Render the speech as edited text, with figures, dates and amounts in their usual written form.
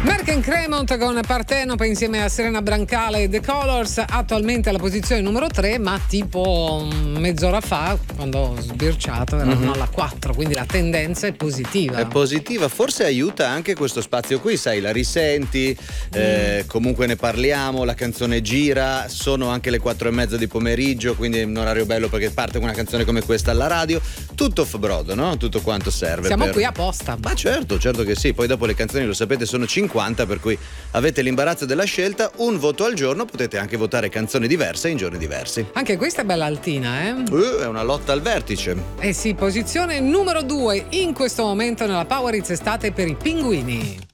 Mark Cremont con Partenope insieme a Serena Brancale e The Colors, attualmente alla posizione numero 3, ma tipo mezz'ora fa, quando ho sbirciato, eravamo alla 4, quindi la tendenza è positiva. È positiva, forse aiuta anche questo spazio qui, sai, la risenti, comunque ne parliamo, la canzone gira, sono anche le 4:30 di pomeriggio, quindi è un orario bello perché parte con una canzone come questa alla radio, tutto off brodo, no? Tutto quanto serve. Siamo qui apposta. Ma certo che sì, poi dopo le canzoni lo sapete sono 50, per cui avete l'imbarazzo della scelta, un voto al giorno, potete anche votare canzoni diverse in giorni diversi. Anche questa è bella altina, È una lotta al vertice. Eh sì, posizione numero 2 in questo momento nella Power Hits estate per i Pinguini.